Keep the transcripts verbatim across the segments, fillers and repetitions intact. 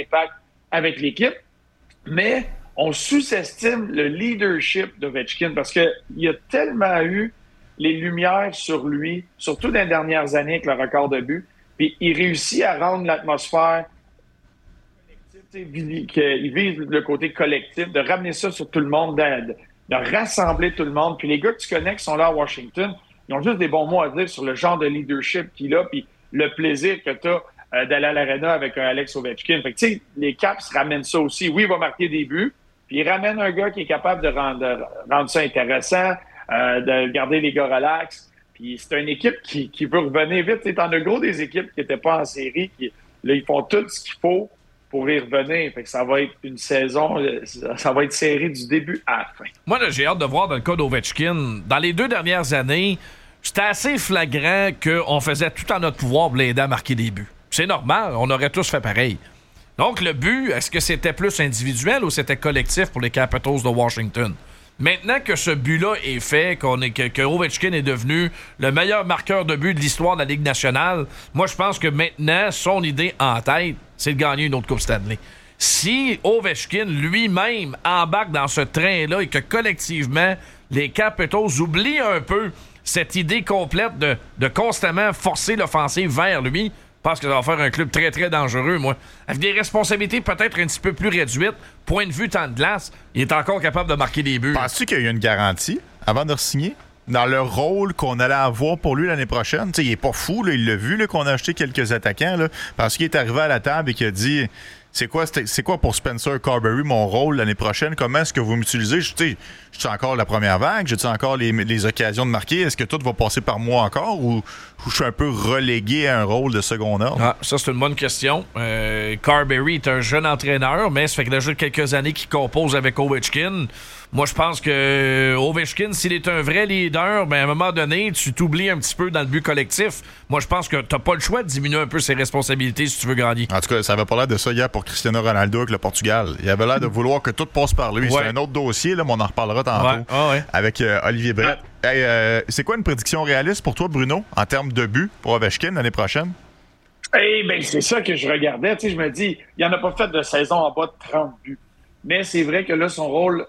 d'impact avec l'équipe. Mais on sous-estime le leadership d'Ovechkin parce qu'il y a tellement eu les lumières sur lui, surtout dans les dernières années avec le record de but. Puis il réussit à rendre l'atmosphère collective, qu'il vise le côté collectif, de ramener ça sur tout le monde, de, de rassembler tout le monde. Puis les gars que tu connais qui sont là à Washington, ils ont juste des bons mots à dire sur le genre de leadership qu'il a, puis le plaisir que tu as euh, d'aller à l'Arena avec un Alex Ovechkin. Fait que, tu sais, les Caps ramènent ça aussi. Oui, il va marquer des buts, puis il ramène un gars qui est capable de rendre, de rendre ça intéressant, euh, de garder les gars relax. Puis c'est une équipe qui, qui veut revenir vite. Tu sais, t'en as gros des équipes qui n'étaient pas en série, qui, là, ils font tout ce qu'il faut pour y revenir. Fait que ça va être une saison, ça va être serré du début à la fin. Moi, là, j'ai hâte de voir dans le cas d'Ovechkin. Dans les deux dernières années, c'était assez flagrant qu'on faisait tout en notre pouvoir pour l'aider à marquer des buts. C'est normal, on aurait tous fait pareil. Donc, le but, est-ce que c'était plus individuel ou c'était collectif pour les Capitals de Washington? Maintenant que ce but-là est fait, qu'on est, que, que Ovechkin est devenu le meilleur marqueur de but de l'histoire de la Ligue nationale, moi, je pense que maintenant, son idée en tête, c'est de gagner une autre Coupe Stanley. Si Ovechkin lui-même embarque dans ce train-là et que collectivement, les Capitals oublient un peu cette idée complète de, de constamment forcer l'offensive vers lui, je pense que ça va faire un club très, très dangereux, moi. Avec des responsabilités peut-être un petit peu plus réduites, point de vue temps de glace, il est encore capable de marquer des buts. Penses-tu qu'il y a eu une garantie avant de re-signer? Dans le rôle qu'on allait avoir pour lui l'année prochaine? T'sais, il est pas fou, là, il l'a vu là, qu'on a acheté quelques attaquants, là, parce qu'il est arrivé à la table et qu'il a dit... C'est quoi, c'est quoi pour Spencer Carberry mon rôle l'année prochaine? Comment est-ce que vous m'utilisez? Je suis encore la première vague? J'ai-tu encore les, les occasions de marquer? Est-ce que tout va passer par moi encore? Ou, ou je suis un peu relégué à un rôle de second ordre? Ah, ça, c'est une bonne question. Euh, Carberry est un jeune entraîneur, mais ça fait que déjà quelques années qu'il compose avec Ovechkin. Moi, je pense que Ovechkin, s'il est un vrai leader, ben, à un moment donné, tu t'oublies un petit peu dans le but collectif. Moi, je pense que t'as pas le choix de diminuer un peu ses responsabilités si tu veux gagner. En tout cas, ça avait pas l'air de ça hier pour Cristiano Ronaldo avec le Portugal. Il avait l'air de vouloir que tout passe par lui. Ouais. C'est un autre dossier, là, mais on en reparlera tantôt ouais. Ah ouais. avec euh, Olivier Brett. Hey, euh, c'est quoi une prédiction réaliste pour toi, Bruno, en termes de buts pour Ovechkin l'année prochaine? Eh bien, c'est ça que je regardais. Tu sais, je me dis, il n'en a pas fait de saison en bas de trente buts. Mais c'est vrai que là, son rôle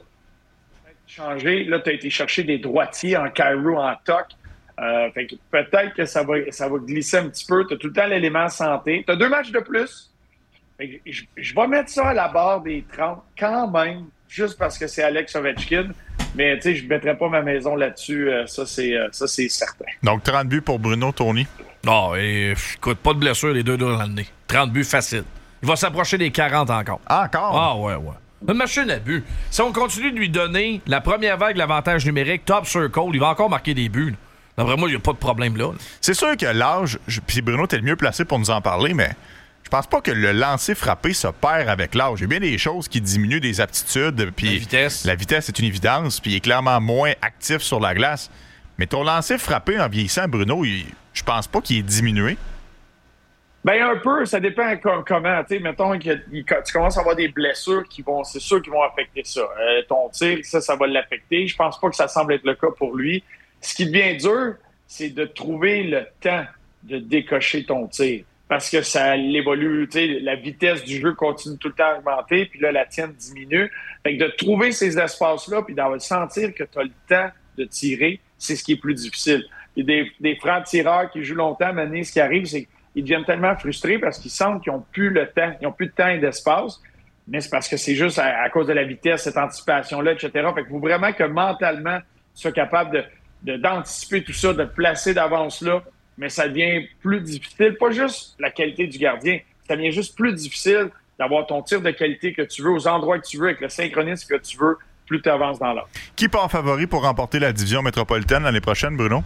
changé. Là, tu as été chercher des droitiers en Cairo, en Toc. Euh, fait que peut-être que ça va, ça va glisser un petit peu. Tu as tout le temps l'élément santé. Tu as deux matchs de plus. Fait que je, je vais mettre ça à la barre des trente quand même, juste parce que c'est Alex Ovechkin. Mais tu sais, je ne mettrai pas ma maison là-dessus. Euh, ça, c'est, euh, ça, c'est certain. Donc, trente buts pour Bruno, Tony. Non, et écoute, pas de blessure, les deux dans l'année. trente buts facile. Il va s'approcher des quarante encore. Ah, encore? Ah, ouais, ouais. Une machine à but. Si on continue de lui donner la première vague, l'avantage numérique, top circle, il va encore marquer des buts. D'après moi, il n'y a pas de problème là. là. C'est sûr que l'âge, puis Bruno, t'es le mieux placé pour nous en parler, mais je pense pas que le lancer frappé se perd avec l'âge. Il y a bien des choses qui diminuent des aptitudes. Puis la vitesse. La vitesse, c'est une évidence, puis il est clairement moins actif sur la glace. Mais ton lancer frappé en vieillissant, Bruno, il, je pense pas qu'il est diminué. Bien, un peu, ça dépend com- comment. Tu sais, mettons que tu commences à avoir des blessures qui vont, c'est sûr qui vont affecter ça. Euh, ton tir, ça, ça va l'affecter. Je pense pas que ça semble être le cas pour lui. Ce qui devient dur, c'est de trouver le temps de décocher ton tir. Parce que ça l'évolue, tu sais, la vitesse du jeu continue tout le temps à augmenter, puis là, la tienne diminue. Fait que de trouver ces espaces-là, puis de sentir que tu as le temps de tirer, c'est ce qui est plus difficile. Il y a des, des francs tireurs qui jouent longtemps, mais ce qui arrive, c'est ils deviennent tellement frustrés parce qu'ils sentent qu'ils n'ont plus le temps, ils n'ont plus de temps et d'espace, mais c'est parce que c'est juste à, à cause de la vitesse, cette anticipation-là, et cetera. Fait qu'il faut vraiment que mentalement, tu sois capable de, de, d'anticiper tout ça, de te placer d'avance là, mais ça devient plus difficile. Pas juste la qualité du gardien, ça devient juste plus difficile d'avoir ton tir de qualité que tu veux, aux endroits que tu veux, avec le synchronisme que tu veux, plus tu avances dans l'ordre. Qui part favori pour remporter la division métropolitaine l'année prochaine, Bruno?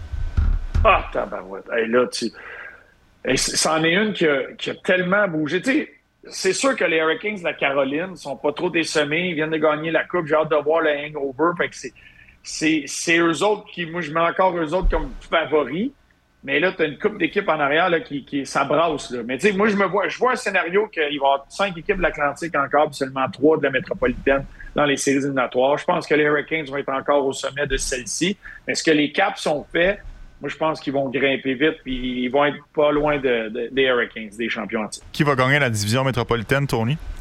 Ah, tabarouette. Hey, là, tu... Et c'en est une qui a, qui a tellement bougé. Tu sais, c'est sûr que les Hurricanes de la Caroline sont pas trop décemés. Ils viennent de gagner la Coupe. J'ai hâte de voir le hangover. Fait que c'est, c'est, c'est eux autres qui, moi, je mets encore eux autres comme favoris. Mais là, tu as une coupe d'équipes en arrière là, qui, qui ça brasse. Là. Mais tu sais, moi, je me vois, je vois un scénario qu'il va y avoir cinq équipes de l'Atlantique encore, puis seulement trois de la métropolitaine dans les séries éliminatoires. Je pense que les Hurricanes vont être encore au sommet de celle-ci. Est-ce que les Caps sont faits? Moi, je pense qu'ils vont grimper vite puis ils vont être pas loin de, de, des Hurricanes, des champions en titre. Qui va gagner la division métropolitaine, Tony?